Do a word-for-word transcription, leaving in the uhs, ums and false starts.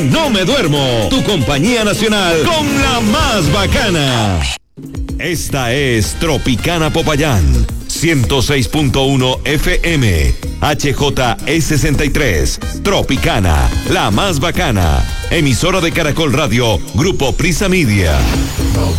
No me duermo, tu compañía nacional con la más bacana. Esta es Tropicana Popayán, ciento seis punto uno F M, H J E sesenta y tres, Tropicana, la más bacana, emisora de Caracol Radio, Grupo Prisa Media.